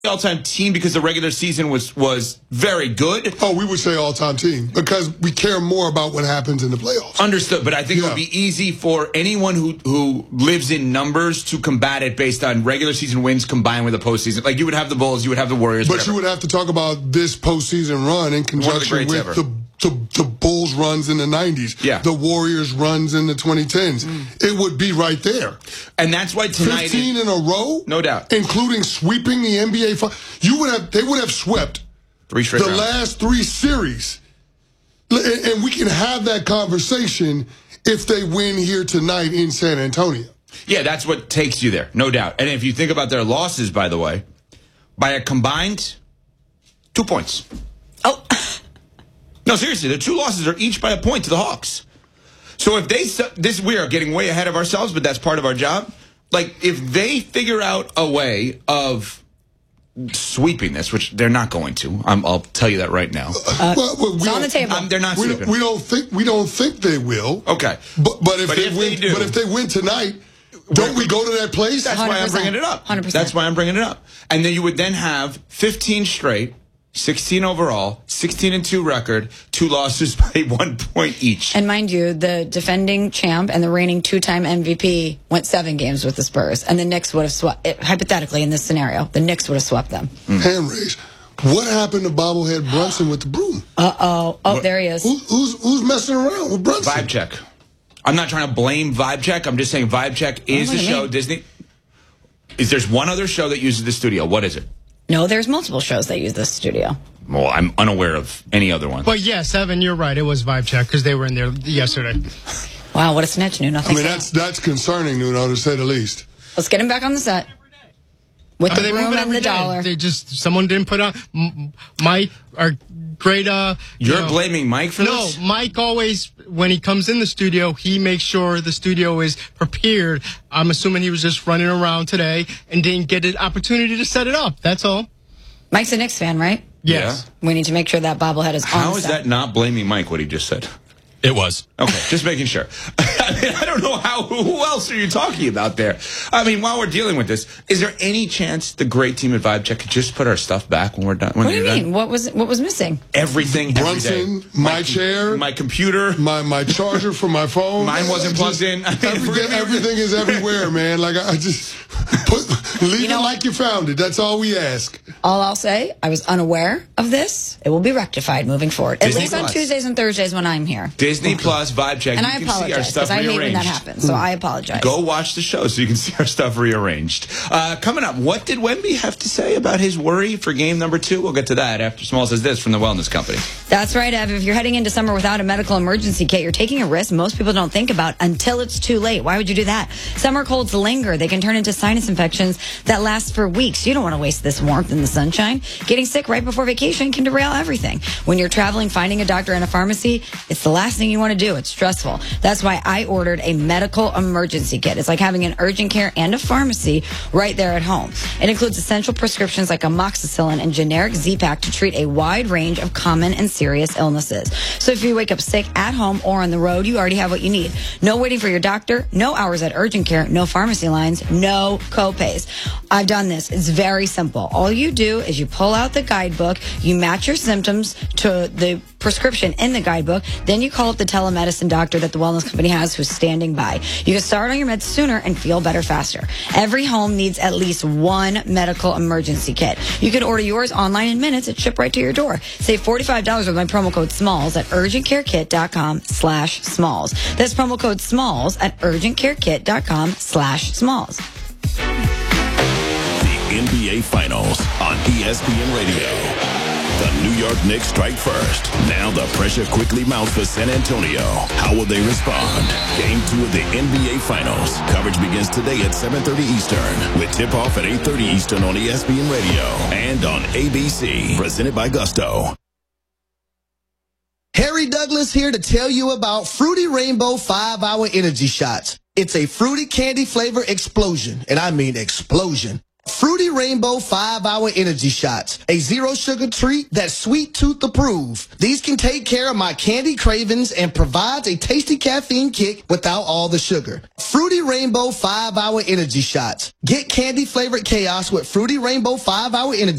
all-time team because the regular season was very good. Oh, we would say all-time team because we care more about what happens in the playoffs. Understood, but I think it would be easy for anyone who lives in numbers to combat it based on regular season wins combined with the postseason. Like, you would have the Bulls, you would have the Warriors, but you would have to talk about this postseason run in conjunction with the Bulls runs in the 90s, the Warriors runs in the 2010s. It would be right there. And that's why tonight 15 in a row, no doubt, including sweeping the NBA. They would have swept the last 3 series. And we can have that conversation if they win here tonight in San Antonio. Yeah, that's what takes you there, no doubt. And if you think about their losses, by the way, by a combined 2 points. Oh. No, seriously, the 2 losses are each by a point to the Hawks. So if we are getting way ahead of ourselves, but that's part of our job. Like, if they figure out a way of sweeping this, which they're not going to, I'll tell you that right now. It's on the table. They're not sweeping. We don't think they will. Okay, but if they win tonight, don't we go to that place? That's why I'm bringing it up. 100%. That's why I'm bringing it up. And then you would then have 15 straight. 16 overall, 16-2 record, 2 losses by 1 point each. And mind you, the defending champ and the reigning 2-time MVP went 7 games with the Spurs, and the Knicks would have swept. Hypothetically, in this scenario, the Knicks would have swept them. Hand raise. What happened to bobblehead Brunson with the broom? Oh, there he is. Who's messing around with Brunson? Vibe Check. I'm not trying to blame Vibe Check. I'm just saying Vibe Check is the show. Disney. There's one other show that uses the studio. What is it? No, there's multiple shows that use this studio. Well, I'm unaware of any other one. But yes, Evan, you're right. It was Vibe Check because they were in there yesterday. Wow, what a snitch, Nuno. I mean, that's concerning, Nuno, to say the least. Let's get him back on the set. With the room and the dollar. Someone didn't put on Mike, our great. You're blaming Mike for this? No, Mike always, when he comes in the studio, he makes sure the studio is prepared. I'm assuming he was just running around today and didn't get an opportunity to set it up. That's all. Mike's a Knicks fan, right? Yes. Yeah. We need to make sure that bobblehead is on the set. How is that not blaming Mike, what he just said? It was. Okay, just making sure. I mean, I don't know who else are you talking about there? I mean, while we're dealing with this, is there any chance the great team at Vibe Check could just put our stuff back when we're done? What do you mean? What was missing? Everything. Brunson, my chair, my computer, my charger for my phone. Mine wasn't plugged in. Everything is everywhere, man. Like, I just leave it like you found it. That's all we ask. All I'll say, I was unaware of this. It will be rectified moving forward. At least on Tuesdays and Thursdays when I'm here. Disney Plus, Vibe Check. And I apologize because I hate when that happens, so I apologize. Go watch the show so you can see our stuff rearranged. Coming up, what did Wemby have to say about his worry for game number 2? We'll get to that after Small says this from the Wellness Company. That's right, Ev. If you're heading into summer without a medical emergency kit, you're taking a risk most people don't think about until it's too late. Why would you do that? Summer colds linger. They can turn into sinus infections that last for weeks. You don't want to waste this warmth in the sunshine. Getting sick right before vacation can derail everything. When you're traveling, finding a doctor and a pharmacy, it's the last thing you want to do. It's stressful. That's why I ordered a medical emergency kit. It's like having an urgent care and a pharmacy right there at home. It includes essential prescriptions like amoxicillin and generic Z-Pak to treat a wide range of common and serious illnesses. So if you wake up sick at home or on the road, you already have what you need. No waiting for your doctor, no hours at urgent care, no pharmacy lines, no copays. I've done this. It's very simple. All you do is you pull out the guidebook, you match your symptoms to the prescription in the guidebook, then you call up the telemedicine doctor that the Wellness Company has who's standing by. You can start on your meds sooner and feel better faster. Every home needs at least one medical emergency kit. You can order yours online in minutes and ship right to your door. Save $45 with my promo code SMALLS at urgentcarekit.com/smalls. That's promo code SMALLS at urgentcarekit.com/smalls. The NBA Finals on ESPN Radio. The New York Knicks strike first. Now the pressure quickly mounts for San Antonio. How will they respond? Game 2 of the NBA Finals. Coverage begins today at 7:30 Eastern with tip-off at 8:30 Eastern on ESPN Radio and on ABC. Presented by Gusto. Harry Douglas here to tell you about Fruity Rainbow 5-Hour Energy Shots. It's a fruity candy flavor explosion, and I mean explosion. Fruity Rainbow 5-Hour Energy Shots, a zero-sugar treat that's sweet tooth approved. These can take care of my candy cravings and provides a tasty caffeine kick without all the sugar. Fruity Rainbow 5-Hour Energy Shots. Get candy-flavored chaos with Fruity Rainbow 5-Hour Energy